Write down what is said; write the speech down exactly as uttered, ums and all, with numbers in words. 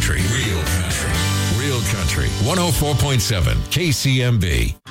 country. Real country. Real country. one oh four point seven K C M B.